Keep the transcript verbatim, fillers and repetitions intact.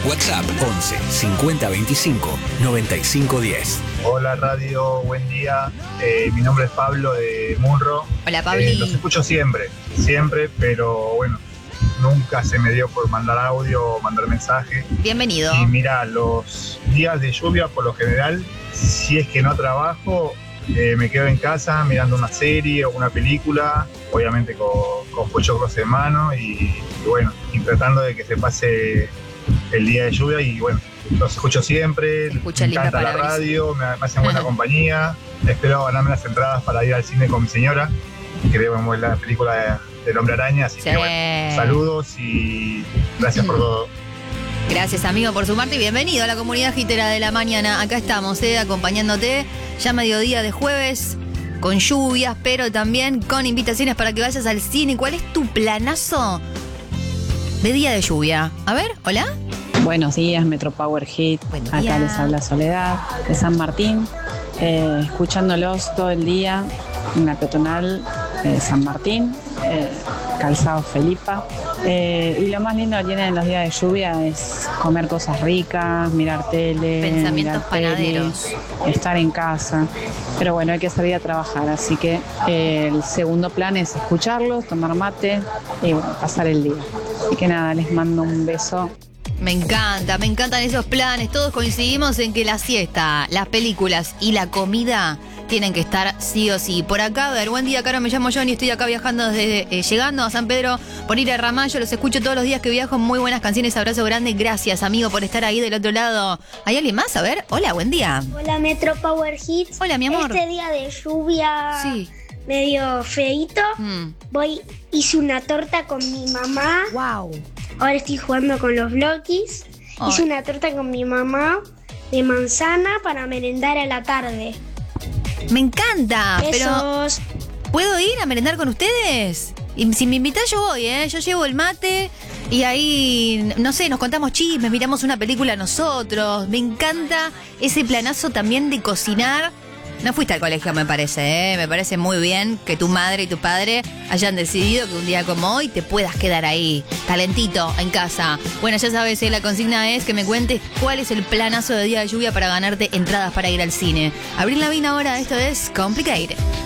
WhatsApp once cincuenta veinticinco noventa y cinco diez. Hola radio, buen día. Eh, mi nombre es Pablo de Munro. Hola Pablo. Eh, los escucho siempre, siempre, pero bueno, nunca se me dio por mandar audio o mandar mensaje. Bienvenido. Y mira, los días de lluvia por lo general, si es que no trabajo, eh, me quedo en casa mirando una serie o una película, obviamente con, con pochoclos en mano y, y bueno, y tratando de que se pase el día de lluvia y bueno, los escucho siempre, me encanta la radio, me, me hacen buena compañía, espero ganarme las entradas para ir al cine con mi señora, que vemos la película de, del Hombre Araña, así sí. que bueno, saludos y gracias por todo. Gracias amigo por sumarte y bienvenido a la comunidad Gitera de la mañana, acá estamos eh, acompañándote, ya mediodía de jueves, con lluvias, pero también con invitaciones para que vayas al cine. ¿Cuál es tu planazo de día de lluvia? A ver, hola. Buenos días, Metro Power Hit. Acá les habla Soledad de San Martín, eh, escuchándolos todo el día en la peatonal de San Martín, eh, calzado Felipa. Eh, y lo más lindo que tienen los días de lluvia es comer cosas ricas, mirar tele, pensamientos mirar panaderos, tele, estar en casa. Pero bueno, hay que salir a trabajar, así que eh, el segundo plan es escucharlos, tomar mate y bueno, pasar el día. Así que nada, les mando un beso. Me encanta, me encantan esos planes. Todos coincidimos en que la siesta, las películas y la comida tienen que estar sí o sí. Por acá, a ver, buen día, Caro, me llamo Johnny, estoy acá viajando desde, eh, llegando a San Pedro por ir a Ramallo, los escucho todos los días que viajo, muy buenas canciones, abrazo grande, gracias amigo por estar ahí del otro lado. ¿Hay alguien más? A ver, hola, buen día. Hola Metro Power Hits. Hola mi amor. Este día de lluvia sí. medio feíto, mm. voy, hice una torta con mi mamá. Wow. Ahora estoy jugando con los bloquis. Oh. Hice una torta con mi mamá de manzana para merendar a la tarde. Me encanta. Besos. Pero ¿puedo ir a merendar con ustedes? Y si me invitan yo voy, ¿eh? Yo llevo el mate y ahí, no sé, nos contamos chismes, miramos una película nosotros. Me encanta ese planazo también de cocinar. No fuiste al colegio, me parece, ¿eh? Me parece muy bien que tu madre y tu padre hayan decidido que un día como hoy te puedas quedar ahí, calentito, en casa. Bueno, ya sabes, ¿eh? La consigna es que me cuentes cuál es el planazo de día de lluvia para ganarte entradas para ir al cine. Abril Lavigne ahora, esto es Complicated.